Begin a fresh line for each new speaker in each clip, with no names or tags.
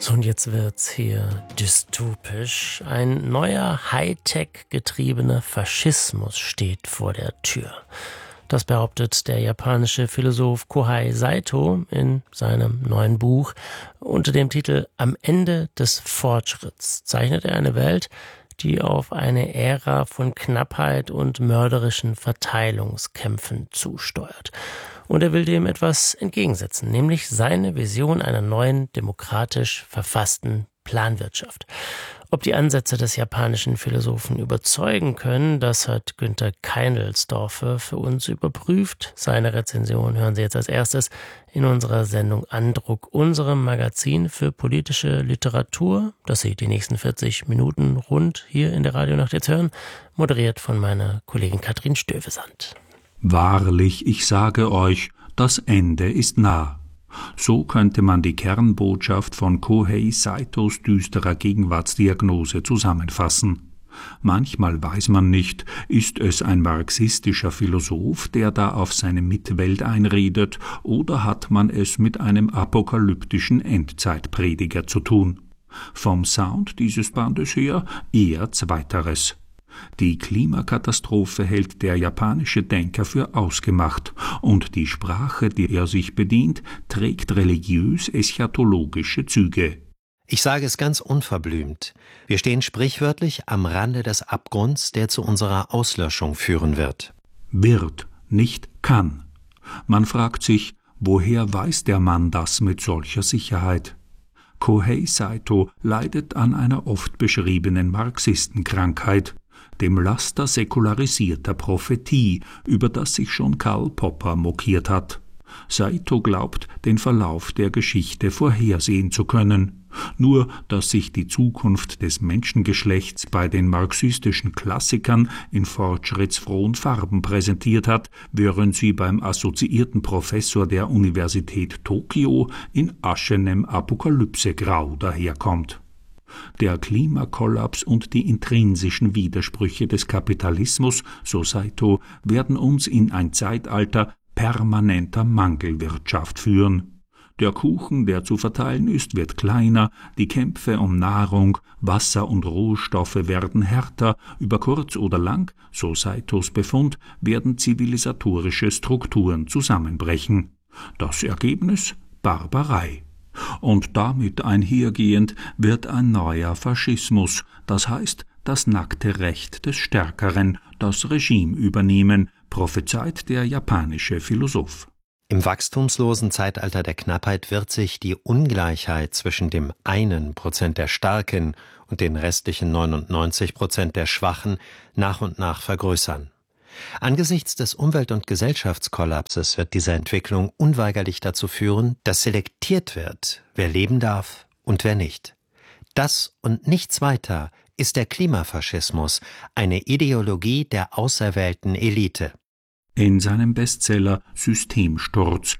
So, und jetzt wird's hier dystopisch. Ein neuer Hightech getriebener Faschismus steht vor der Tür. Das behauptet der japanische Philosoph Kohei Saito in seinem neuen Buch. Unter dem Titel Am Ende des Fortschritts zeichnet er eine Welt, die auf eine Ära von Knappheit und mörderischen Verteilungskämpfen zusteuert. Und er will dem etwas entgegensetzen, nämlich seine Vision einer neuen, demokratisch verfassten Planwirtschaft. Ob die Ansätze des japanischen Philosophen überzeugen können, das hat Günter Keindelsdorfer für uns überprüft. Seine Rezension hören Sie jetzt als erstes in unserer Sendung Andruck, unserem Magazin für politische Literatur, das Sie die nächsten 40 Minuten rund hier in der Radionacht jetzt hören, moderiert von meiner Kollegin Katrin Stövesand.
Wahrlich, ich sage euch, das Ende ist nah. So könnte man die Kernbotschaft von Kohei Saitos düsterer Gegenwartsdiagnose zusammenfassen. Manchmal weiß man nicht, ist es ein marxistischer Philosoph, der da auf seine Mitwelt einredet, oder hat man es mit einem apokalyptischen Endzeitprediger zu tun. Vom Sound dieses Bandes her eher Zweiteres. Die Klimakatastrophe hält der japanische Denker für ausgemacht, und die Sprache, die er sich bedient, trägt religiös-eschatologische Züge.
Ich sage es ganz unverblümt. Wir stehen sprichwörtlich am Rande des Abgrunds, der zu unserer Auslöschung führen wird.
Wird, nicht kann. Man fragt sich, woher weiß der Mann das mit solcher Sicherheit? Kohei Saito leidet an einer oft beschriebenen Marxistenkrankheit, dem Laster säkularisierter Prophetie, über das sich schon Karl Popper mokiert hat. Saito glaubt, den Verlauf der Geschichte vorhersehen zu können. Nur, dass sich die Zukunft des Menschengeschlechts bei den marxistischen Klassikern in fortschrittsfrohen Farben präsentiert hat, während sie beim assoziierten Professor der Universität Tokio in aschenem Apokalypsegrau daherkommt. Der Klimakollaps und die intrinsischen Widersprüche des Kapitalismus, so Saito, werden uns in ein Zeitalter permanenter Mangelwirtschaft führen. Der Kuchen, der zu verteilen ist, wird kleiner, die Kämpfe um Nahrung, Wasser und Rohstoffe werden härter, über kurz oder lang, so Saitos Befund, werden zivilisatorische Strukturen zusammenbrechen. Das Ergebnis? Barbarei. Und damit einhergehend wird ein neuer Faschismus, das heißt das nackte Recht des Stärkeren, das Regime übernehmen, prophezeit der japanische Philosoph.
Im wachstumslosen Zeitalter der Knappheit wird sich die Ungleichheit zwischen dem 1% der Starken und den restlichen 99% der Schwachen nach und nach vergrößern. Angesichts des Umwelt- und Gesellschaftskollapses wird diese Entwicklung unweigerlich dazu führen, dass selektiert wird, wer leben darf und wer nicht. Das und nichts weiter ist der Klimafaschismus, eine Ideologie der auserwählten Elite.
In seinem Bestseller Systemsturz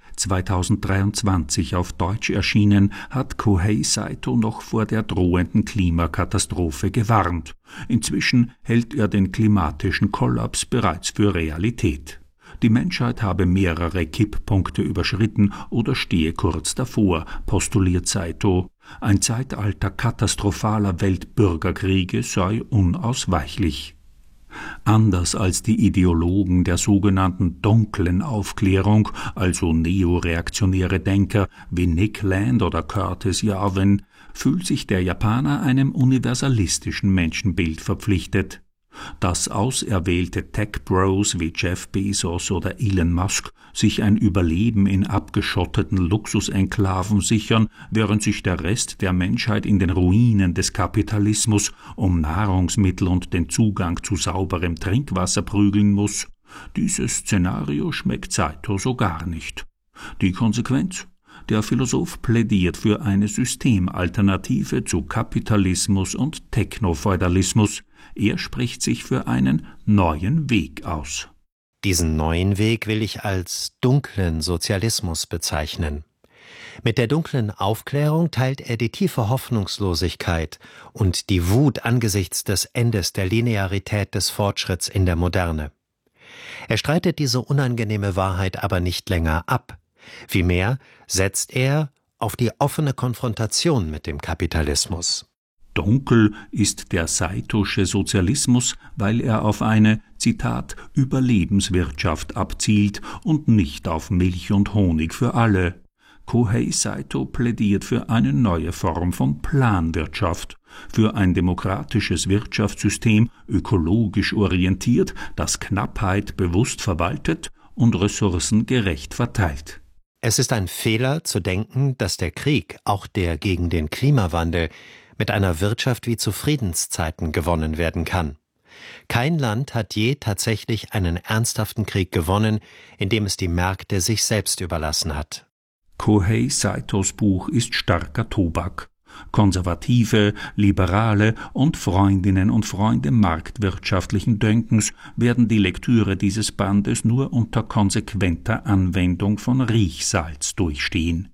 2023 auf Deutsch erschienen, hat Kohei Saito noch vor der drohenden Klimakatastrophe gewarnt. Inzwischen hält er den klimatischen Kollaps bereits für Realität. Die Menschheit habe mehrere Kipppunkte überschritten oder stehe kurz davor, postuliert Saito. Ein Zeitalter katastrophaler Weltbürgerkriege sei unausweichlich. Anders als die Ideologen der sogenannten dunklen Aufklärung, also neoreaktionäre Denker wie Nick Land oder Curtis Yarvin, fühlt sich der Japaner einem universalistischen Menschenbild verpflichtet. Dass auserwählte Tech-Bros wie Jeff Bezos oder Elon Musk sich ein Überleben in abgeschotteten Luxusenklaven sichern, während sich der Rest der Menschheit in den Ruinen des Kapitalismus um Nahrungsmittel und den Zugang zu sauberem Trinkwasser prügeln muss, dieses Szenario schmeckt Saito so gar nicht. Die Konsequenz? Der Philosoph plädiert für eine Systemalternative zu Kapitalismus und Technofeudalismus. Er spricht sich für einen neuen Weg aus.
Diesen neuen Weg will ich als dunklen Sozialismus bezeichnen. Mit der dunklen Aufklärung teilt er die tiefe Hoffnungslosigkeit und die Wut angesichts des Endes der Linearität des Fortschritts in der Moderne. Er streitet diese unangenehme Wahrheit aber nicht länger ab. Vielmehr setzt er, auf die offene Konfrontation mit dem Kapitalismus.
Dunkel ist der Saitosche Sozialismus, weil er auf eine, Zitat, Überlebenswirtschaft abzielt und nicht auf Milch und Honig für alle. Kohei Saito plädiert für eine neue Form von Planwirtschaft, für ein demokratisches Wirtschaftssystem, ökologisch orientiert, das Knappheit bewusst verwaltet und Ressourcen gerecht verteilt.
Es ist ein Fehler zu denken, dass der Krieg, auch der gegen den Klimawandel, mit einer Wirtschaft wie zu Friedenszeiten gewonnen werden kann. Kein Land hat je tatsächlich einen ernsthaften Krieg gewonnen, in dem es die Märkte sich selbst überlassen hat.
Kohei Saitos Buch ist starker Tobak. Konservative, Liberale und Freundinnen und Freunde marktwirtschaftlichen Denkens werden die Lektüre dieses Bandes nur unter konsequenter Anwendung von Riechsalz durchstehen.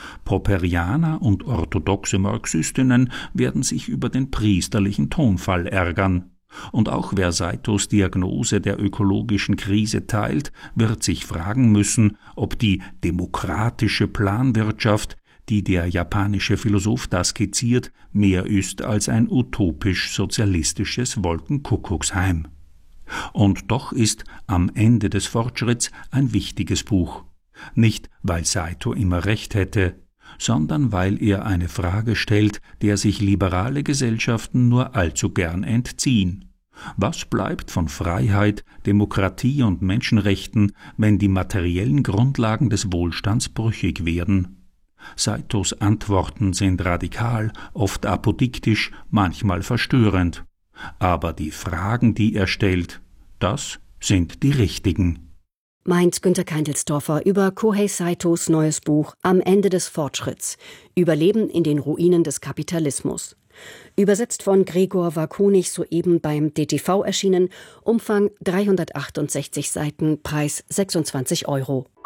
Popperianer und orthodoxe Marxistinnen werden sich über den priesterlichen Tonfall ärgern. Und auch wer Saitos Diagnose der ökologischen Krise teilt, wird sich fragen müssen, ob die demokratische Planwirtschaft, die der japanische Philosoph da skizziert, mehr ist als ein utopisch-sozialistisches Wolkenkuckucksheim. Und doch ist Am Ende des Fortschritts ein wichtiges Buch. Nicht, weil Saito immer recht hätte, sondern weil er eine Frage stellt, der sich liberale Gesellschaften nur allzu gern entziehen. Was bleibt von Freiheit, Demokratie und Menschenrechten, wenn die materiellen Grundlagen des Wohlstands brüchig werden? Saitos Antworten sind radikal, oft apodiktisch, manchmal verstörend. Aber die Fragen, die er stellt, das sind die richtigen.
Meint Günter Keindelsdorfer über Kohei Saitos neues Buch Am Ende des Fortschritts. Überleben in den Ruinen des Kapitalismus. Übersetzt von Gregor Wakonig, soeben beim DTV erschienen, Umfang 368 Seiten, Preis 26 €.